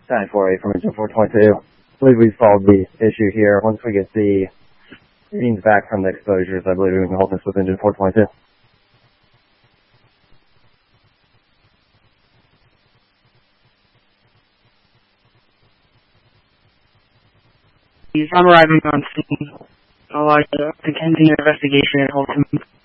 948 from engine 422. I believe we've solved the issue here. Once we get the readings back from the exposures, I believe we can hold this with engine 422. I'm arriving on scene. I'll continue your investigation and hold him